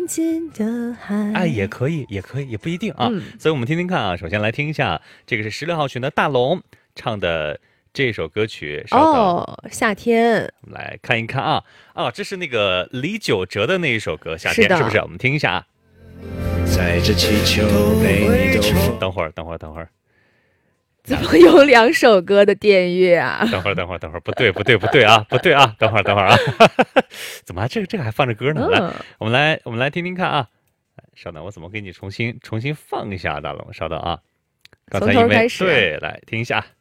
眼睛的海。 哎，也可以，也可以，也不一定啊。所以我们听听看啊。首先来听一下，这个是16号群的大龙唱的这首歌曲。 哦，夏天。 我们来看一看啊。这是那个李玖哲的那一首歌《夏天》，是不是？我们听一下啊。 载着气球被你兜风。 等会儿。 怎么有2首歌的电乐啊？ 等会儿，不对啊，等会儿啊，怎么这个还放着歌呢？来，我们来听听看啊。稍等，我怎么给你重新放一下大龙？稍等啊，刚才因为对，来听一下。